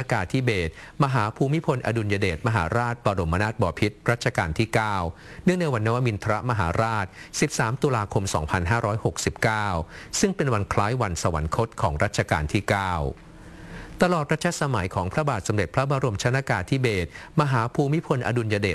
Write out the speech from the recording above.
กาธิเบศรมหาภูมิพลอดุลยเดชมหาราชบรมนาถบพิตรรัชกาลที่ 9 เนื่องในวันนวมินทรมหาราช 13 ตุลาคม 2569 ซึ่งเป็นวันคล้ายวันสวรรคตของรัชกาลที่ 9ตลอดรัชสมัยของพระบาทสมเด็จพระบรมชนกาธิเบศรมหาภูมิพลอดุลยเดช